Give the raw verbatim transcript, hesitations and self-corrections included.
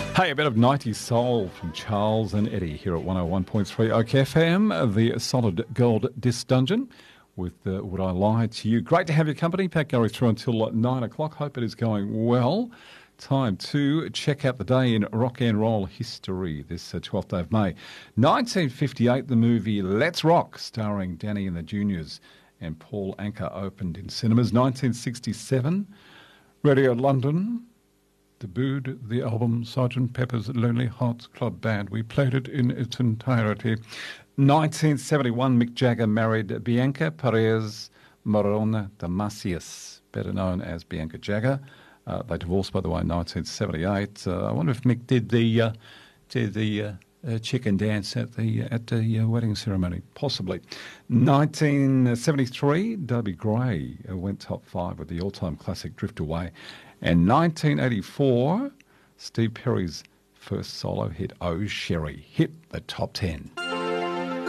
Hey, a bit of nineties soul from Charles and Eddie here at one oh one point three Oak F M, the Solid Gold Disc Dungeon with uh, Would I Lie to You. Great to have your company. Pat Gary through until nine o'clock. Hope it is going well. Time to check out the day in rock and roll history this uh, twelfth day of May. nineteen fifty-eight, the movie Let's Rock, starring Danny and the Juniors and Paul Anka, opened in cinemas. nineteen sixty-seven, Radio London debuted the album Sergeant Pepper's Lonely Hearts Club Band. We played it in its entirety. nineteen seventy-one, Mick Jagger married Bianca Perez Morona Damasius, better known as Bianca Jagger. Uh, they divorced, by the way, in nineteen seventy-eight. Uh, I wonder if Mick did the uh, did the uh, uh, chicken dance at the at the uh, wedding ceremony. Possibly. nineteen seventy-three, Dobie Gray uh, went top five with the all-time classic Drift Away. And nineteen eighty-four, Steve Perry's first solo hit, Oh Sherry, hit the top ten.